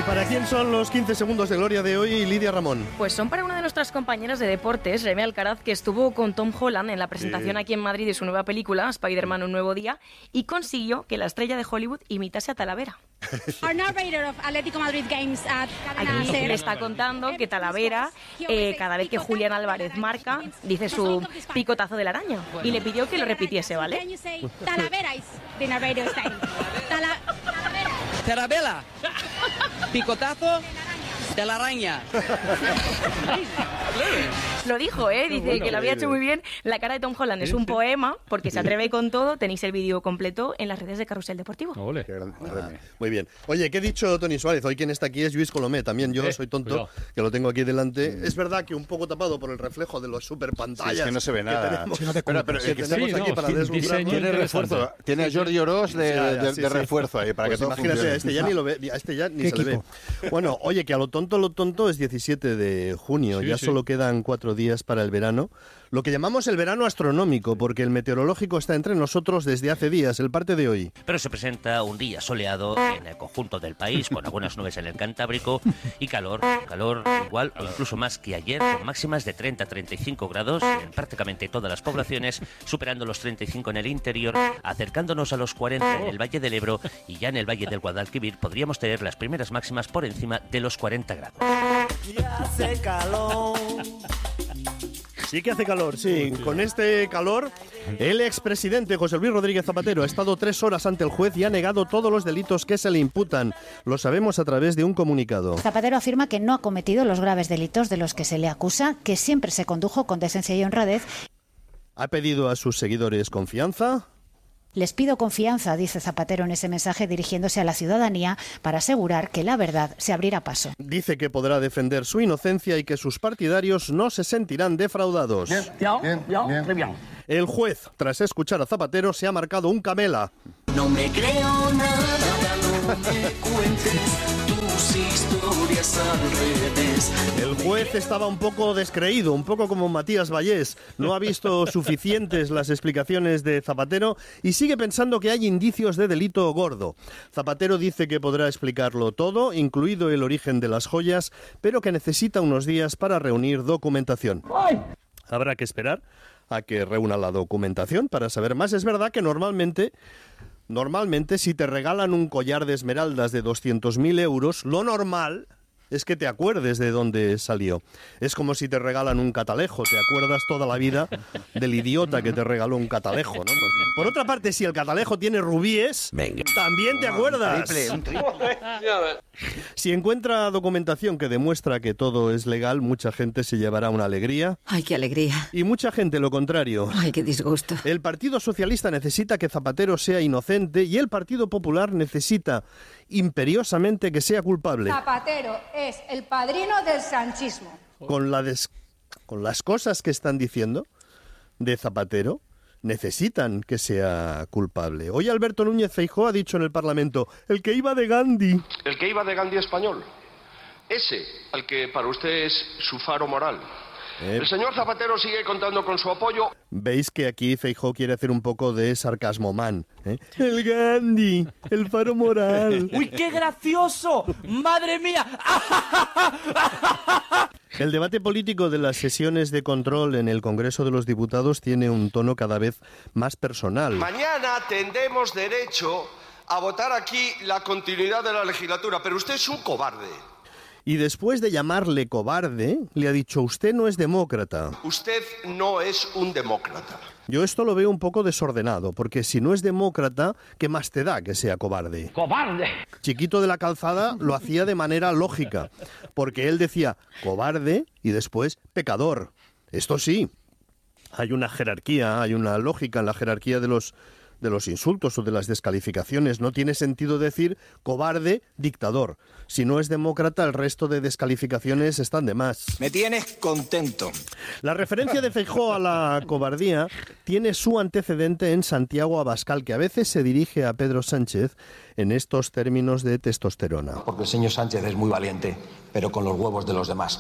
para quién son los 15 segundos de gloria de hoy, Lidia Ramón? Pues son para una de nuestras compañeras de deportes, Reme Alcaraz, que estuvo con Tom Holland en la presentación aquí en Madrid de su nueva película, Spider-Man: Un nuevo día, y consiguió que la estrella de Hollywood imitase a Talavera. Our narrator of Atlético Madrid Games at Aquí le está contando que Talavera, cada vez que Julián Álvarez marca, dice su picotazo de la araña. Y le pidió que lo repitiese, ¿vale? Talavera is the narrator style. Talavera. Picotazo de la araña. Lo dijo, dice que lo había hecho muy bien. La cara de Tom Holland es un poema, porque se atreve con todo. Tenéis el vídeo completo en las redes de Carrusel Deportivo. Ole. Muy bien. Oye, ¿qué ha dicho Toni Suárez? Hoy quien está aquí es Lluís Colomé. También yo soy tonto, cuidado, que lo tengo aquí delante. Es verdad que un poco tapado por el reflejo de los super pantallas. Sí, es que no se ve nada. Tenemos aquí para deslumbrarnos. Tiene refuerzo. Tiene a Jordi Oroz de refuerzo ahí para pues que todo imagínate, funcione. este ya ni lo ve, este ya ni se le ve. Bueno, oye, que a lo tonto es 17 de junio. Ya solo quedan 4 días para el verano. Lo que llamamos el verano astronómico, porque el meteorológico está entre nosotros desde hace días, el parte de hoy. Pero se presenta un día soleado en el conjunto del país, con algunas nubes en el Cantábrico y calor igual o incluso más que ayer, con máximas de 30-35 grados en prácticamente todas las poblaciones, superando los 35 en el interior, acercándonos a los 40 en el Valle del Ebro, y ya en el Valle del Guadalquivir podríamos tener las primeras máximas por encima de los 40 grados. Ya hace calor. Sí que hace calor, sí. Con este calor, el expresidente José Luis Rodríguez Zapatero ha estado 3 horas ante el juez y ha negado todos los delitos que se le imputan. Lo sabemos a través de un comunicado. Zapatero afirma que no ha cometido los graves delitos de los que se le acusa, que siempre se condujo con decencia y honradez. Ha pedido a sus seguidores confianza. Les pido confianza, dice Zapatero en ese mensaje dirigiéndose a la ciudadanía, para asegurar que la verdad se abrirá paso. Dice que podrá defender su inocencia y que sus partidarios no se sentirán defraudados. Bien. El juez, tras escuchar a Zapatero, se ha marcado un camela. No me creo nada, no me cuentes tus historias al revés. El juez estaba un poco descreído, un poco como Matías Vallés. No ha visto suficientes las explicaciones de Zapatero y sigue pensando que hay indicios de delito gordo. Zapatero dice que podrá explicarlo todo, incluido el origen de las joyas, pero que necesita unos días para reunir documentación. Habrá que esperar a que reúna la documentación para saber más. Es verdad que normalmente si te regalan un collar de esmeraldas de 200.000 euros, lo normal es que te acuerdes de dónde salió. Es como si te regalan un catalejo, te acuerdas toda la vida del idiota que te regaló un catalejo, ¿no? Por otra parte, si el catalejo tiene rubíes, también te acuerdas. Un triple. Si encuentra documentación que demuestra que todo es legal, mucha gente se llevará una alegría. ¡Ay, qué alegría! Y mucha gente lo contrario. ¡Ay, qué disgusto! El Partido Socialista necesita que Zapatero sea inocente y el Partido Popular necesita imperiosamente que sea culpable. Zapatero es el padrino del sanchismo. Con las cosas que están diciendo de Zapatero, necesitan que sea culpable. Hoy Alberto Núñez Feijóo ha dicho en el Parlamento, el que iba de Gandhi. El que iba de Gandhi español. Ese, al que para usted es su faro moral. El señor Zapatero sigue contando con su apoyo. Veis que aquí Feijóo quiere hacer un poco de sarcasmo man. El Gandhi, el faro moral. ¡Uy, qué gracioso! ¡Madre mía! El debate político de las sesiones de control en el Congreso de los Diputados tiene un tono cada vez más personal. Mañana tendremos derecho a votar aquí la continuidad de la legislatura, pero usted es un cobarde. Y después de llamarle cobarde, le ha dicho, usted no es demócrata. Usted no es un demócrata. Yo esto lo veo un poco desordenado, porque si no es demócrata, ¿qué más te da que sea cobarde? ¡Cobarde! Chiquito de la Calzada lo hacía de manera lógica, porque él decía cobarde y después pecador. Esto sí, hay una jerarquía, hay una lógica en la jerarquía de los insultos o de las descalificaciones. No tiene sentido decir cobarde, dictador. Si no es demócrata, el resto de descalificaciones están de más. Me tienes contento. La referencia de Feijóo a la cobardía tiene su antecedente en Santiago Abascal, que a veces se dirige a Pedro Sánchez en estos términos de testosterona. Porque el señor Sánchez es muy valiente, pero con los huevos de los demás.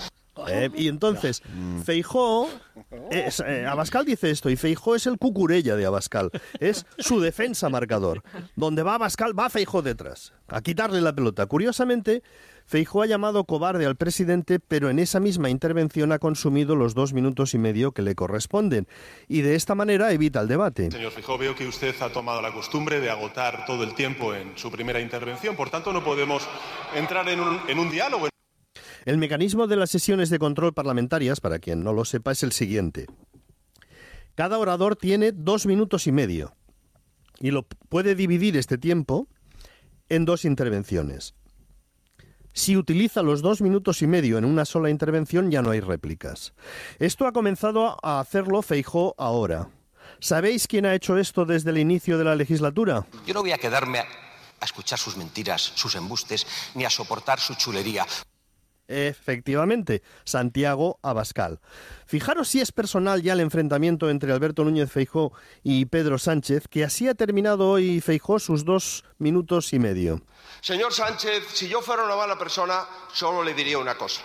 Y entonces, Feijóo, Abascal dice esto, y Feijóo es el Cucurella de Abascal, es su defensa marcador. Donde va Abascal, va Feijóo detrás, a quitarle la pelota. Curiosamente, Feijóo ha llamado cobarde al presidente, pero en esa misma intervención ha consumido los 2 minutos y medio que le corresponden, y de esta manera evita el debate. Señor Feijóo, veo que usted ha tomado la costumbre de agotar todo el tiempo en su primera intervención, por tanto no podemos entrar en un diálogo. El mecanismo de las sesiones de control parlamentarias, para quien no lo sepa, es el siguiente. Cada orador tiene 2 minutos y medio, y lo puede dividir este tiempo en 2 intervenciones. Si utiliza los 2 minutos y medio en una sola intervención, ya no hay réplicas. Esto ha comenzado a hacerlo Feijóo ahora. ¿Sabéis quién ha hecho esto desde el inicio de la legislatura? Yo no voy a quedarme a escuchar sus mentiras, sus embustes, ni a soportar su chulería. Efectivamente, Santiago Abascal. Fijaros si es personal ya el enfrentamiento entre Alberto Núñez Feijóo y Pedro Sánchez, que así ha terminado hoy Feijóo sus 2 minutos y medio. Señor Sánchez, si yo fuera una mala persona, solo le diría una cosa.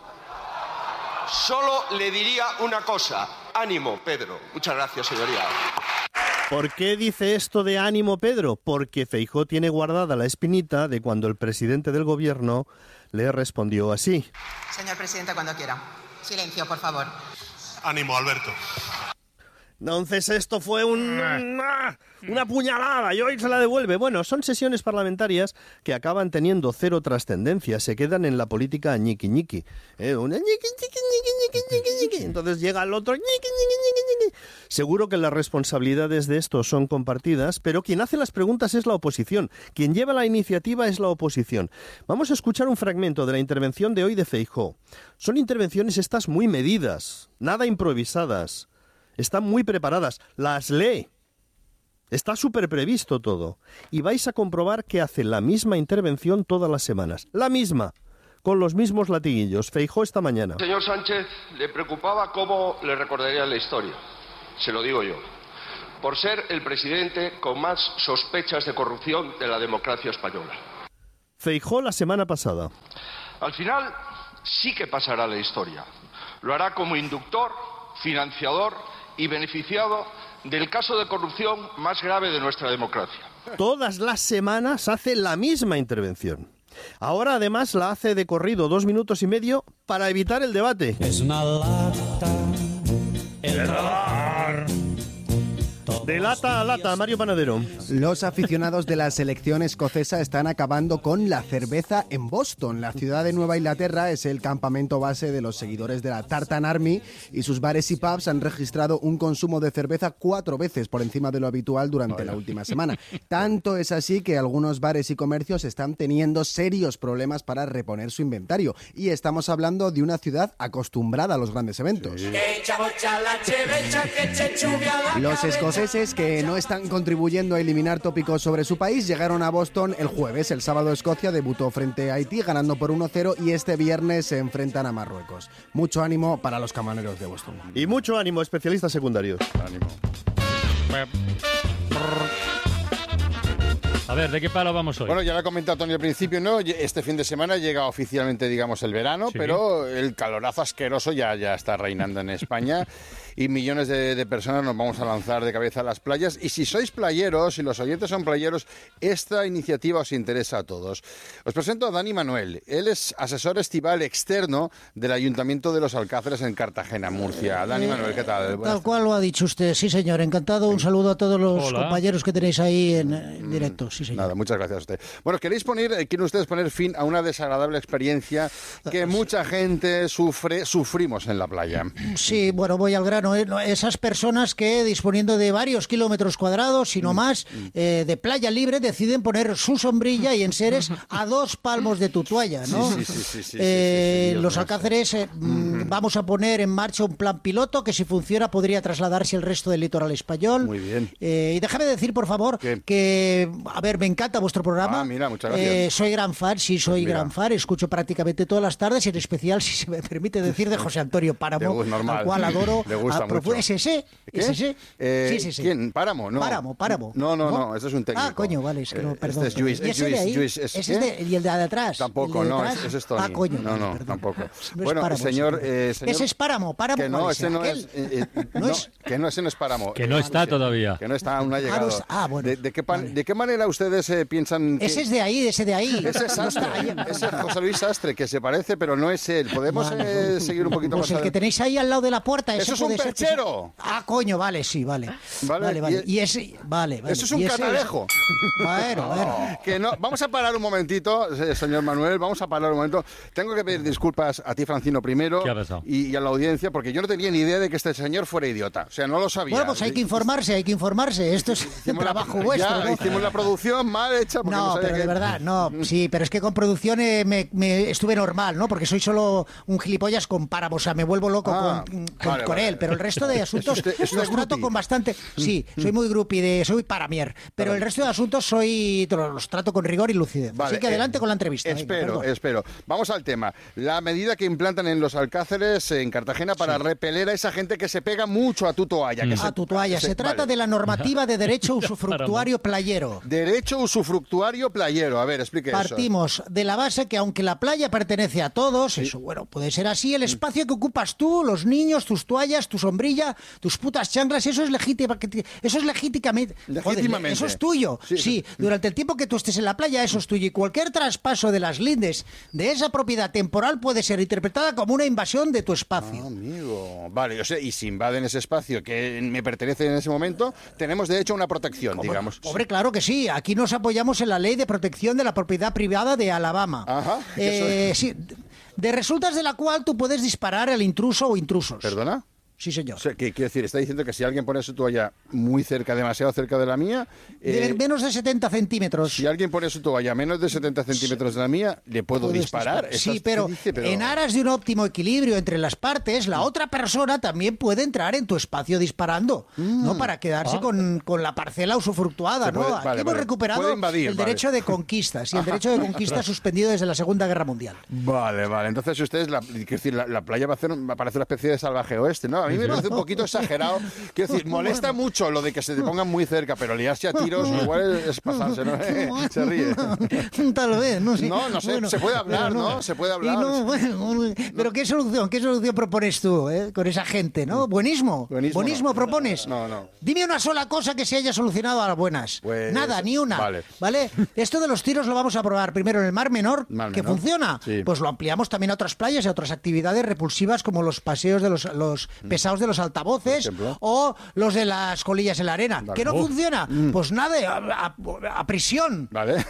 Solo le diría una cosa. Ánimo, Pedro. Muchas gracias, señoría. ¿Por qué dice esto de ánimo, Pedro? Porque Feijóo tiene guardada la espinita de cuando el presidente del gobierno le respondió así. Señor presidente, cuando quiera. Silencio, por favor. Ánimo, Alberto. Entonces esto fue una puñalada y hoy se la devuelve. Bueno, son sesiones parlamentarias que acaban teniendo cero trascendencia, se quedan en la política ñiqui ñiqui. Una ñiqui ñiqui. Entonces llega el otro ñiqui ñiqui ñiqui. Seguro que las responsabilidades de esto son compartidas, pero quien hace las preguntas es la oposición. Quien lleva la iniciativa es la oposición. Vamos a escuchar un fragmento de la intervención de hoy de Feijóo. Son intervenciones estas muy medidas, nada improvisadas. Están muy preparadas, las lee. Está súper previsto todo. Y vais a comprobar que hace la misma intervención todas las semanas. La misma, con los mismos latiguillos. Feijóo esta mañana. Señor Sánchez, le preocupaba cómo le recordaría la historia. Se lo digo yo. Por ser el presidente con más sospechas de corrupción de la democracia española. Feijóo la semana pasada. Al final, sí que pasará la historia. Lo hará como inductor, financiador y beneficiado del caso de corrupción más grave de nuestra democracia. Todas las semanas hace la misma intervención. Ahora además la hace de corrido 2 minutos y medio para evitar el debate. Es una lata, el radar. De lata a lata, Mario Panadero. Los aficionados de la selección escocesa están acabando con la cerveza en Boston. La ciudad de Nueva Inglaterra es el campamento base de los seguidores de la Tartan Army y sus bares y pubs han registrado un consumo de cerveza 4 veces por encima de lo habitual durante la última semana. Tanto es así que algunos bares y comercios están teniendo serios problemas para reponer su inventario. Y estamos hablando de una ciudad acostumbrada a los grandes eventos. Sí. Los escoceses, que no están contribuyendo a eliminar tópicos sobre su país, llegaron a Boston el jueves. El sábado Escocia debutó frente a Haití ganando por 1-0 y este viernes se enfrentan a Marruecos. Mucho ánimo para los camareros de Boston. Y mucho ánimo, especialistas secundarios. Ánimo. A ver, ¿de qué palo vamos hoy? Bueno, ya lo ha comentado Tony al principio, ¿no? Este fin de semana llega oficialmente, digamos, el verano, sí, pero el calorazo asqueroso ya está reinando en España y millones de personas nos vamos a lanzar de cabeza a las playas. Y si sois playeros, si los oyentes son playeros, esta iniciativa os interesa a todos. Os presento a Dani Manuel. Él es asesor estival externo del Ayuntamiento de los Alcázares en Cartagena, Murcia. Dani Manuel, ¿qué tal? Tal cual lo ha dicho usted, sí señor. Encantado. Un saludo a todos los compañeros que tenéis ahí en directo. Sí, señor. Nada, muchas gracias a usted. Bueno, quieren ustedes poner fin a una desagradable experiencia que mucha gente sufrimos en la playa. Sí, bueno, voy al grano. Esas personas que disponiendo de varios kilómetros cuadrados, si no más, de playa libre, deciden poner su sombrilla y enseres a 2 palmos de tu toalla, ¿no? Sí, los Alcázares vamos a poner en marcha un plan piloto que si funciona podría trasladarse el resto del litoral español. Muy bien. Y déjame decir, por favor, que, a ver, me encanta vuestro programa. Mira, muchas gracias. Soy gran fan, gran fan. Escucho prácticamente todas las tardes, en especial, si se me permite decir, de José Antonio Páramo, al cual adoro. Le gusta mucho. ¿Es ese? Sí. ¿Quién? ¿Páramo? No. Páramo. No, este es un técnico. Ah, coño, vale, es que no, perdón. Este es Lluís. ¿Y el de atrás? Tampoco, no, ese es Tony. Ah, coño. No, perdón. tampoco. No bueno, Páramo, señor señor... Ese es Páramo. Que no, ¿cuál ese no es... Que no, ese no es Páramo. Que no está todavía. Que no está, aún no ha llegado. Bueno. ¿De qué manera ustedes piensan que...? Ese es de ahí, ese de ahí. Ese es Sastre, ese es José Luis Sastre, que se parece, pero no es él. ¿Podemos seguir un poquito pues más? El que tenéis ahí al lado de la puerta. ¡Eso es un perchero! Coño, vale, sí, vale. Vale. Y ese... Vale. Eso es un catalejo. Bueno. Que no, vamos a parar un momentito, señor Manuel, vamos a parar un momento. Tengo que pedir disculpas a ti, Francino, primero, y a la audiencia, porque yo no tenía ni idea de que este señor fuera idiota. O sea, no lo sabía. Bueno, pues hay que informarse. Esto es trabajo vuestro, ¿no? Hicimos la producción mal hecha. No, pero de verdad, no. Sí, pero es que con producción me estuve normal, ¿no? Porque soy solo un gilipollas con Páramo, o sea, me vuelvo loco con él. Pero el resto de asuntos los trato con bastante... Sí, soy muy groupie, soy paramier. Pero el resto de asuntos los trato con rigor y lucidez. Vale, Así que adelante con la entrevista. Espero. Vamos al tema. La medida que implantan en los Alcáceres, en Cartagena, para repeler a esa gente que se pega mucho a tu toalla. Tu toalla. Se trata de la normativa de derecho usufructuario playero. Derecho usufructuario playero. A ver, explique eso. Partimos de la base que aunque la playa pertenece a todos, eso, bueno, puede ser así, el espacio que ocupas tú, los niños, tus toallas, tu sombrilla, tus putas chanclas, eso es legítimamente... Joder, eso es tuyo. Sí, durante el tiempo que tú estés en la playa, eso es tuyo. Y cualquier traspaso de las lindes de esa propiedad temporal puede ser interpretada como una invasión de tu espacio. Amigo. Vale, o sea, y si invaden ese espacio que me pertenece en ese momento, tenemos derecho a una protección, digamos. Hombre, claro que sí. Aquí nos apoyamos en la Ley de Protección de la Propiedad Privada de Alabama. Ajá. Sí, de resultas de la cual tú puedes disparar al intruso o intrusos. ¿Perdona? Sí, señor. O sea, ¿qué quiere decir? Está diciendo que si alguien pone su toalla muy cerca, demasiado cerca de la mía... menos de 70 centímetros. Si alguien pone su toalla menos de 70 centímetros de la mía, ¿le puedo disparar? Sí, pero en aras de un óptimo equilibrio entre las partes, la otra persona también puede entrar en tu espacio disparando, ¿no? Para quedarse con la parcela usufructuada, ¿no? Aquí hemos recuperado el derecho de conquista, el derecho de conquista suspendido desde la Segunda Guerra Mundial. Vale. Entonces ustedes, la playa va a parecer una especie de salvaje oeste, ¿no? A mí me parece un poquito exagerado. Quiero decir, molesta mucho lo de que se te pongan muy cerca, pero liarse a tiros igual es pasarse, ¿no? Se ríe. Tal vez, no sé. No sé, se puede hablar, ¿no? Se puede hablar. Pero ¿qué solución propones tú con esa gente, no? ¿Buenismo propones? No. Dime una sola cosa que se haya solucionado a las buenas. Pues, nada, ni una. ¿Vale? Esto de los tiros lo vamos a probar primero en el Mar Menor, que funciona. Sí. Pues lo ampliamos también a otras playas y a otras actividades repulsivas como los paseos de los pesados de los altavoces o los de las colillas en la arena. ¿Que no funciona? Pues nada, a prisión. Vale.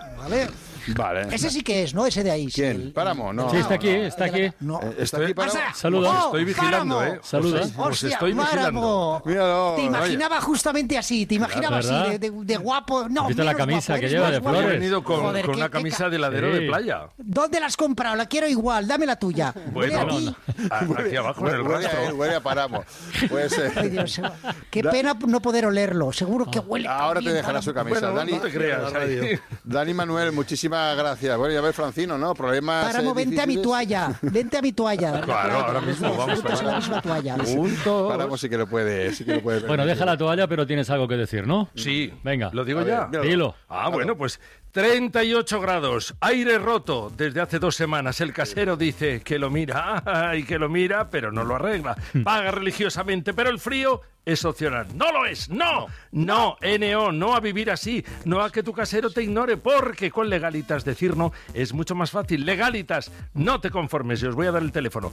Ese sí que es, ¿no? Ese de ahí. ¿Quién? Páramo, no. Sí, está aquí. ¿Está aquí Páramo? Saluda. Estoy vigilando, Saluda. Os estoy vigilando. Míralo. Te imaginaba justamente así, así, de guapo. No, ¿viste la camisa que lleva de flores? He venido con una camisa de heladero de playa. ¿Dónde la has comprado? La quiero igual, dame la tuya. Bueno, aquí abajo en el rastro. Huele a Páramo. Ay, Dios, qué pena no poder olerlo. Seguro que huele. Ahora te dejará su camisa. Bueno, no te creas. Dani Manuel, muchísimas gracias. Bueno, ya ves, Francino, ¿no? Problemas. Páramo, vente a mi toalla. Claro, ahora mismo vamos a la misma toalla. Páramo sí que lo puede. Bueno, deja la toalla, pero tienes algo que decir, ¿no? Sí. Venga. ¿Lo digo ya? Dilo. Bueno, pues 38 grados, aire roto desde hace 2 semanas. El casero dice que lo mira, pero no lo arregla. Paga religiosamente, pero el frío es opcional. ¡No lo es! ¡No! No, NO, no a vivir así. No a que tu casero te ignore, porque con Legalitas decir no es mucho más fácil. Legalitas, no te conformes. Y os voy a dar el teléfono.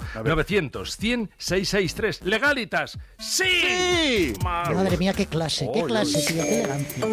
900-100-663. Legalitas, ¡sí! Madre mía, qué clase, tío, qué elegancia.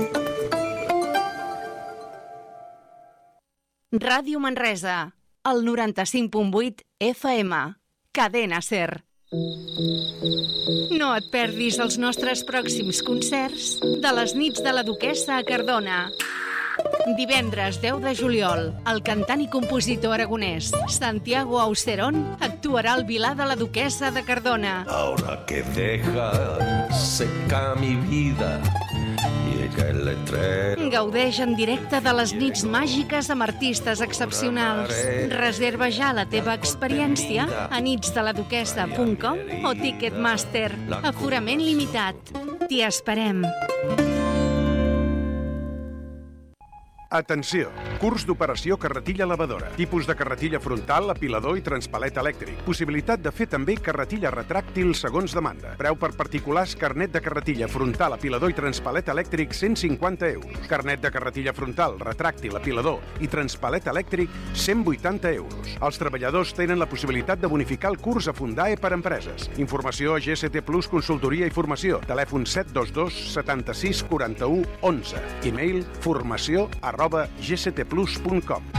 Ràdio Manresa, el 95.8 FM, Cadena Ser. No et perdis els nostres pròxims concerts de les nits de la Duquessa a Cardona. Divendres 10 de juliol, el cantant i compositor aragonès Santiago Aucerón actuarà al Vilar de la Duquessa de Cardona. Ahora que deja seca mi vida y que el estreno... Gaudeix en directe de les nits màgiques amb artistes excepcionals. Reserva ja la teva experiència a nitsdeladuquessa.com o Ticketmaster. Aforament limitat. T'hi esperem. Atenció! Curs d'operació carretilla lavadora. Tipus de carretilla frontal, apilador i transpalet elèctric. Possibilitat de fer també carretilla retràctil segons demanda. Preu per particulars: carnet de carretilla frontal, apilador i transpalet elèctric, 150 euros. Carnet de carretilla frontal, retràctil, apilador i transpalet elèctric, 180 euros. Els treballadors tenen la possibilitat de bonificar el curs a Fundae per empreses. Informació a GST Plus Consultoria i Formació. Telèfon 722 76 41 11. E-mail formació@gstplus.com.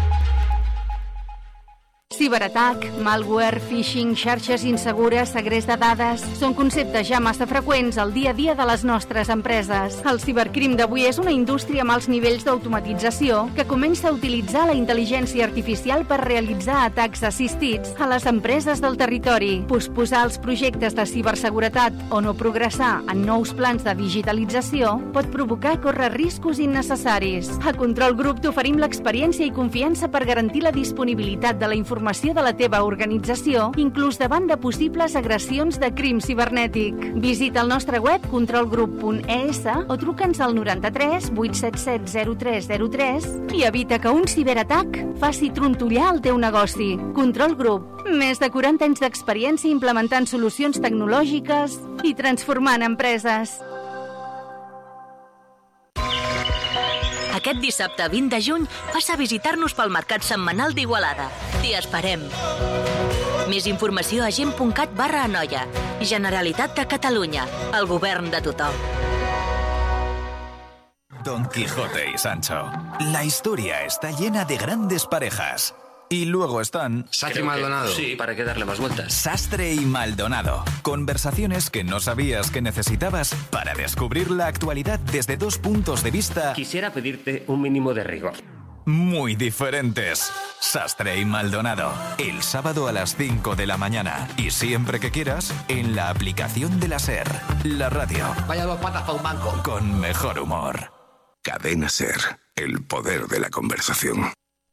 Ciberatac, malware, phishing, xarxes insegures, segrest de dades... Són conceptes ja massa freqüents al dia a dia de les nostres empreses. El cibercrim d'avui és una indústria amb alts nivells d'automatització que comença a utilitzar la intel·ligència artificial per realitzar atacs assistits a les empreses del territori. Posposar els projectes de ciberseguretat o no progressar en nous plans de digitalització pot provocar córrer riscos innecessaris. A Control Group t'oferim l'experiència i confiança per garantir la disponibilitat de la informació de la teva organització, inclús davant de possibles agressions de crim cibernètic. Visita el nostre web controlgroup.es o truca'ns al 93 877 0303 i evita que un ciberatac faci trontollar el teu negoci. Control Group, més de 40 anys d'experiència implementant solucions tecnològiques i transformant empreses. Aquest dissabte 20 de juny passa a visitar-nos pel Mercat Setmanal d'Igualada. T'hi esperem. Més informació a gent.cat/Anoia. Generalitat de Catalunya. El govern de tothom. Don Quijote y Sancho. La historia está llena de grandes parejas. Y luego están... Sastre y Maldonado. Sí, ¿para qué darle más vueltas? Sastre y Maldonado. Conversaciones que no sabías que necesitabas para descubrir la actualidad desde dos puntos de vista... Quisiera pedirte un mínimo de rigor. Muy diferentes. Sastre y Maldonado. El sábado a las 5 de la mañana. Y siempre que quieras, en la aplicación de la SER. La radio. Vaya dos patas para un banco. Con mejor humor. Cadena SER. El poder de la conversación.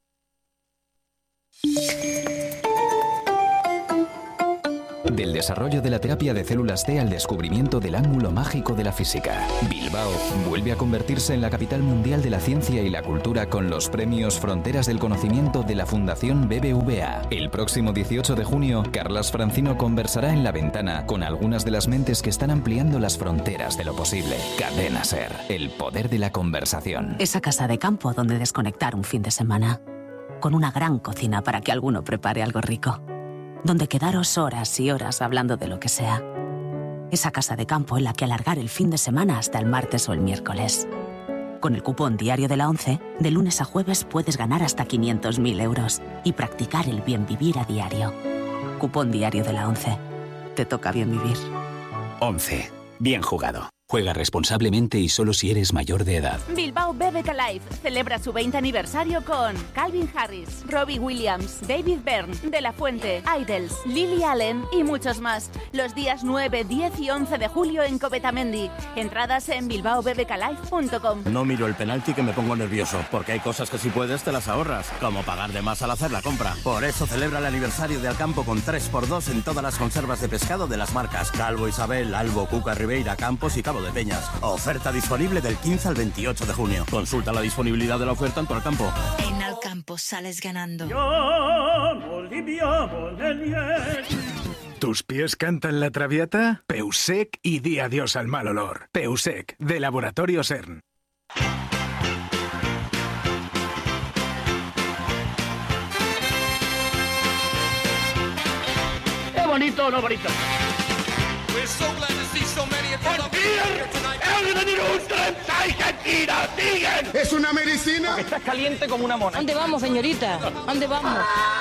Del desarrollo de la terapia de células T al descubrimiento del ángulo mágico de la física. Bilbao vuelve a convertirse en la capital mundial de la ciencia y la cultura con los premios Fronteras del Conocimiento de la Fundación BBVA. El próximo 18 de junio, Carlas Francino conversará en La Ventana con algunas de las mentes que están ampliando las fronteras de lo posible. Cadena SER, el poder de la conversación. Esa casa de campo donde desconectar un fin de semana. Con una gran cocina para que alguno prepare algo rico. Donde quedaros horas y horas hablando de lo que sea. Esa casa de campo en la que alargar el fin de semana hasta el martes o el miércoles. Con el cupón Diario de la ONCE, de lunes a jueves puedes ganar hasta 500.000 euros y practicar el bien vivir a diario. Cupón Diario de la ONCE. Te toca bien vivir. 11. Bien jugado. Juega responsablemente y solo si eres mayor de edad. Bilbao BBK Live celebra su 20 aniversario con Calvin Harris, Robbie Williams, David Byrne, De La Fuente, Idols, Lily Allen y muchos más. Los días 9, 10 y 11 de julio en Covetamendi. Entradas en bilbaobbklive.com. No miro el penalti que me pongo nervioso, porque hay cosas que si puedes te las ahorras, como pagar de más al hacer la compra. Por eso celebra el aniversario de Alcampo con 3x2 en todas las conservas de pescado de las marcas Calvo Isabel, Albo, Cuca, Ribeira, Campos y Cabo de Peñas. Oferta disponible del 15 al 28 de junio. Consulta la disponibilidad de la oferta en tu Alcampo. En Alcampo sales ganando. ¿Tus pies cantan la traviata? Peusec y di adiós al mal olor. Peusec, de Laboratorio CERN. ¿Es bonito o no bonito? ¿Es una medicina? Estás caliente como una mona. ¿Dónde vamos, señorita? ¿Dónde vamos?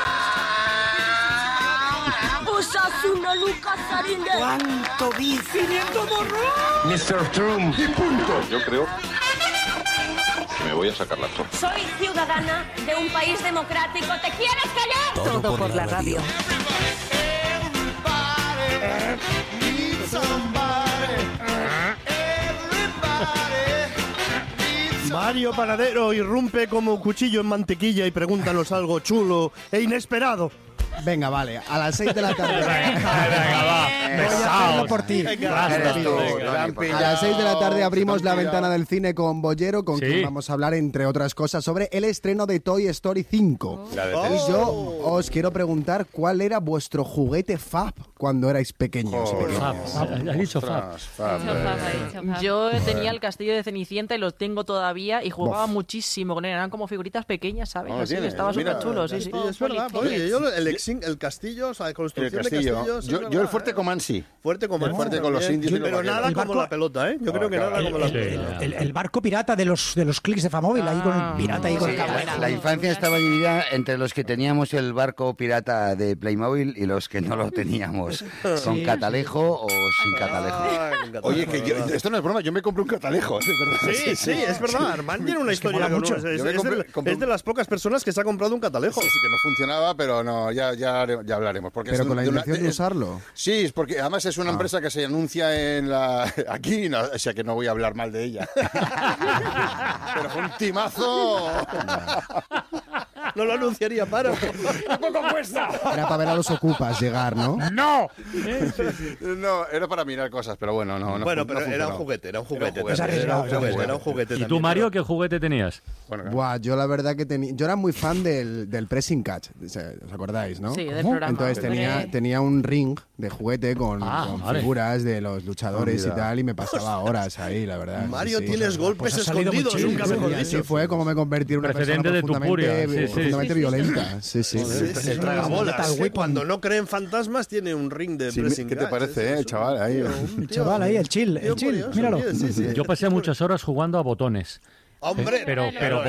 Osasuna, Lucas Sarinde. ¿Cuánto bici? 500 morros. Mr. Trump. Y punto. Yo creo que me voy a sacar la chorra. Soy ciudadana de un país democrático. ¿Te quieres callar? Todo por la radio. Mario Panadero irrumpe como cuchillo en mantequilla y pregúntanos algo chulo e inesperado. Venga, vale, a las 6 de la tarde. Venga, va. Voy a hacerlo por ti. A las 6 de la tarde abrimos la ventana del cine con Bollero, con quien vamos a hablar, entre otras cosas, sobre el estreno de Toy Story 5. Y yo os quiero preguntar cuál era vuestro juguete fab cuando erais pequeños. Has dicho fab. Yo tenía el castillo de Cenicienta y lo tengo todavía y jugaba muchísimo con él. Eran como figuritas pequeñas, ¿sabes? Así que estaba súper chulo, sí. Es verdad. Oye, yo el castillo, o sea, la construcción de castillos... Yo el Fuerte Comansi. Fuerte con los indios. Pero nada como la pelota, ¿eh? Yo creo que nada como la pelota. El barco pirata de los clics de Famóvil, ahí con el pirata ahí con el cable. La infancia estaba dividida entre los que teníamos el barco pirata de Playmobil y los que no lo teníamos, con catalejo o sin catalejo. Oye, que esto no es broma, yo me compré un catalejo, es verdad. Sí, es verdad. Armand tiene una historia mucho. Es de las pocas personas que se ha comprado un catalejo. Sí, que no funcionaba, pero no, ya hablaremos. Porque pero con la intención de usarlo. Sí, es porque además es una empresa que se anuncia aquí, no, o sea que no voy a hablar mal de ella. Pero fue un timazo. No lo anunciaría para. ¡Qué poco cuesta! Era para ver a los ocupas llegar, ¿no? ¡No! No, era para mirar cosas, pero bueno, no. Bueno, pero era un juguete. Era un juguete. ¿Y tú, Mario, qué juguete tenías? Buah, yo la verdad que yo era muy fan del pressing catch, ¿os acordáis, no? Sí, del programa. Entonces tenía un ring de juguete con figuras de los luchadores y tal, y me pasaba horas ahí, la verdad. Mario, tienes golpes escondidos, nunca mejor dicho. Así fue como me convertí en una persona profundamente violenta. Sí. El tragabolas, cuando no creen fantasmas, tiene un ring de pressing catch. ¿Qué te parece, el chaval ahí? El chaval ahí, el chill, míralo. Yo pasé muchas horas jugando a botones. Hombre, pero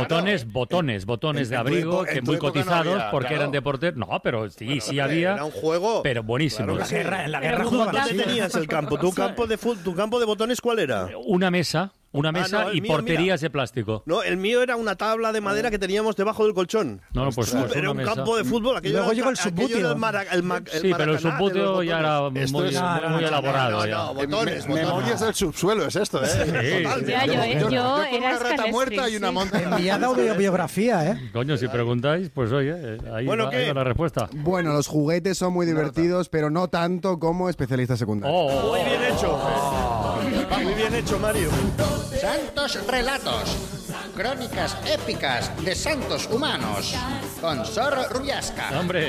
botones de abrigo que muy cotizados porque eran de portero. No, pero sí había. Era un juego, pero buenísimo. En la guerra jugaba. ¿Dónde tenías el campo? ¿Tu campo de botones cuál era? Una mesa y porterías de plástico. No, el mío era una tabla de madera que teníamos debajo del colchón. No, pues era un campo de fútbol. Luego llegó el subbuteo. Sí, pero el subbuteo ya era muy elaborado. Memorias del subsuelo es esto, ¿eh? Yo era una rata muerta y una montaña. Enviada biografía, ¿eh? Coño, si preguntáis, pues oye, ahí va la respuesta. Bueno, los juguetes son muy divertidos, pero no tanto como especialistas secundarios. Muy bien hecho. Muy bien hecho, Mario. Santos relatos. Crónicas épicas de santos humanos. Con Sor Rullasca. Hombre.